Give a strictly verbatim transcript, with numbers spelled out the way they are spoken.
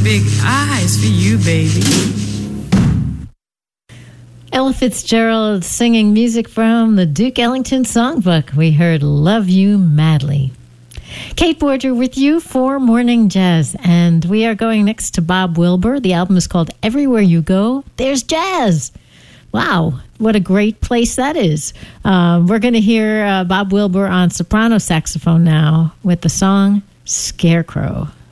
big eyes for you, baby. Ella Fitzgerald singing music from the Duke Ellington Songbook. We heard Love You Madly. Kate Borger with you for Morning Jazz. And we are going next to Bob Wilber. The album is called Everywhere You Go, There's Jazz. Wow, what a great place that is. Uh, we're going to hear uh, Bob Wilber on soprano saxophone now with the song Scarecrow.